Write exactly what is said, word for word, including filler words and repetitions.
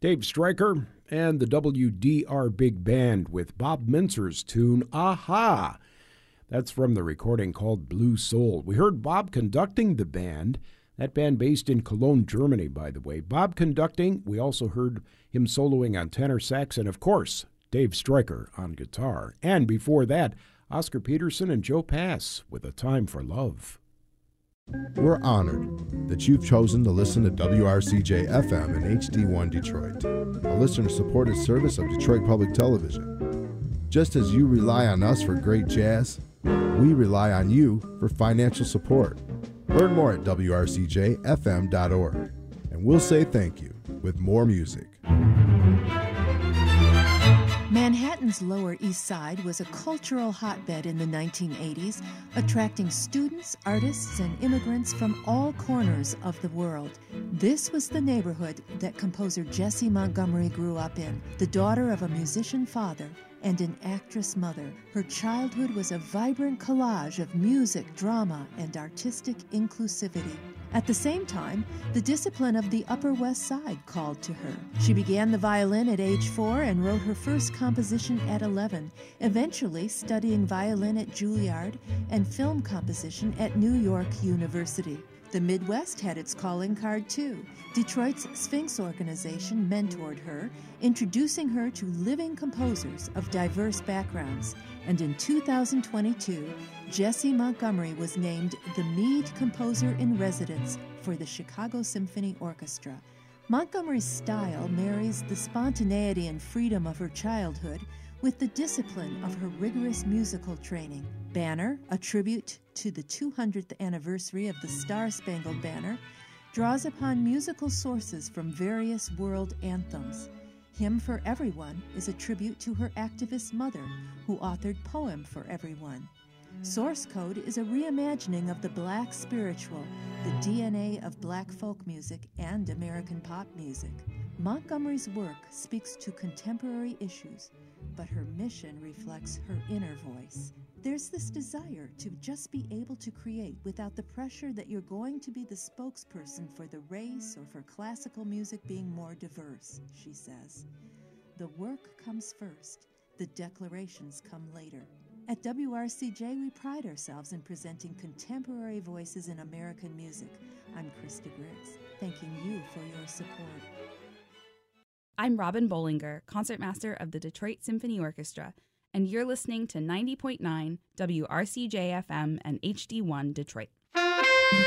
Dave Stryker and the W D R Big Band with Bob Mintzer's tune, Aha! That's from the recording called Blue Soul. We heard Bob conducting the band, that band based in Cologne, Germany, by the way. Bob conducting, we also heard him soloing on tenor sax, and of course, Dave Stryker on guitar. And before that, Oscar Peterson and Joe Pass with A Time for Love. We're honored that you've chosen to listen to W R C J F M and H D one Detroit, a listener-supported service of Detroit Public Television. Just as you rely on us for great jazz, we rely on you for financial support. Learn more at W R C J F M dot org, and we'll say thank you with more music. Manhattan's Lower East Side was a cultural hotbed in the nineteen eighties, attracting students, artists, and immigrants from all corners of the world. This was the neighborhood that composer Jessie Montgomery grew up in, the daughter of a musician father and an actress mother. Her childhood was a vibrant collage of music, drama, and artistic inclusivity. At the same time, the discipline of the Upper West Side called to her. She began the violin at age four and wrote her first composition at eleven, eventually studying violin at Juilliard and film composition at New York University. The Midwest had its calling card too. Detroit's Sphinx organization mentored her, introducing her to living composers of diverse backgrounds. And in two thousand twenty-two, Jessie Montgomery was named the Mead Composer in Residence for the Chicago Symphony Orchestra. Montgomery's style marries the spontaneity and freedom of her childhood with the discipline of her rigorous musical training. Banner, a tribute to the two hundredth anniversary of the Star-Spangled Banner, draws upon musical sources from various world anthems. Hymn for Everyone is a tribute to her activist mother, who authored Poem for Everyone. Source Code is a reimagining of the Black spiritual, the D N A of Black folk music and American pop music. Montgomery's work speaks to contemporary issues, but her mission reflects her inner voice. There's this desire to just be able to create without the pressure that you're going to be the spokesperson for the race or for classical music being more diverse, she says. The work comes first, the declarations come later. At W R C J, we pride ourselves in presenting contemporary voices in American music. I'm Krista Griggs, thanking you for your support. I'm Robin Bollinger, concertmaster of the Detroit Symphony Orchestra, and you're listening to ninety point nine W R C J F M and H D one Detroit.